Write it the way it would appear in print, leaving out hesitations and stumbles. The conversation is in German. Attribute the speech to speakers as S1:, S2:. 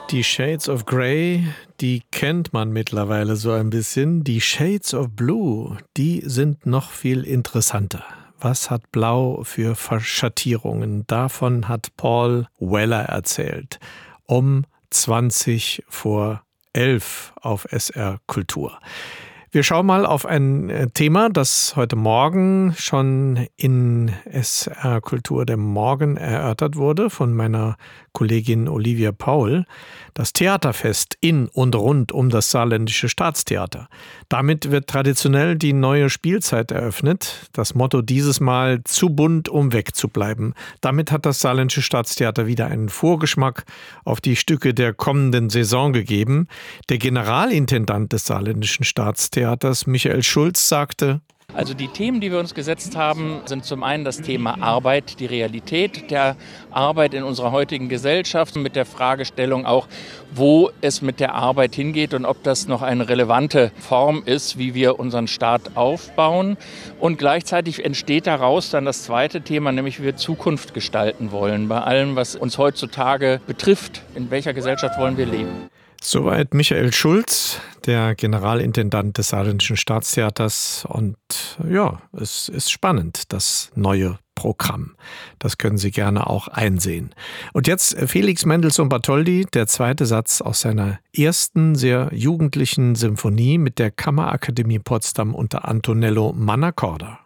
S1: Die Shades of Grey, die kennt man mittlerweile so ein bisschen. Die Shades of Blue, die sind noch viel interessanter. Was hat Blau für Verschattierungen? Davon hat Paul Weller erzählt. Um 20 vor 11 auf SR Kultur. Wir schauen mal auf ein Thema, das heute Morgen schon in SR Kultur der Morgen erörtert wurde von meiner Kollegin Olivia Paul. Das Theaterfest in und rund um das Saarländische Staatstheater. Damit wird traditionell die neue Spielzeit eröffnet. Das Motto dieses Mal: zu bunt, um wegzubleiben. Damit hat das Saarländische Staatstheater wieder einen Vorgeschmack auf die Stücke der kommenden Saison gegeben. Der Generalintendant des Saarländischen Staatstheaters, Michael Schulz, sagte:
S2: Also die Themen, die wir uns gesetzt haben, sind zum einen das Thema Arbeit, die Realität der Arbeit in unserer heutigen Gesellschaft, mit der Fragestellung auch, wo es mit der Arbeit hingeht und ob das noch eine relevante Form ist, wie wir unseren Staat aufbauen. Und gleichzeitig entsteht daraus dann das zweite Thema, nämlich wie wir Zukunft gestalten wollen, bei allem, was uns heutzutage betrifft. In welcher Gesellschaft wollen wir leben?
S1: Soweit Michael Schulz, der Generalintendant des Saarländischen Staatstheaters. Und ja, es ist spannend, das neue Programm. Das können Sie gerne auch einsehen. Und jetzt Felix Mendelssohn-Bartholdy, der zweite Satz aus seiner ersten sehr jugendlichen Symphonie mit der Kammerakademie Potsdam unter Antonello Mannacorda.